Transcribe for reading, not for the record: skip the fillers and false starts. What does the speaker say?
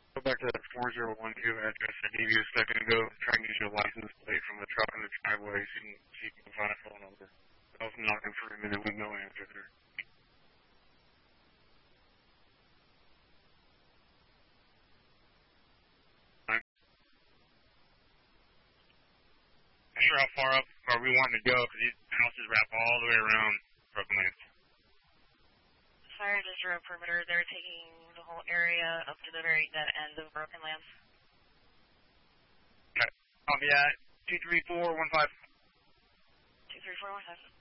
Go back to that 4012 address I gave you a second ago. Try and use your license plate from the truck in the driveway so you can find a phone number. I was knocking for a minute with no answer there. Not sure how far up are we wanting to go because these houses wrap all the way around Broken Lands. Fire district perimeter, they're taking the whole area up to the very dead end of Broken Lands. Okay. Yeah, 23415. 23415.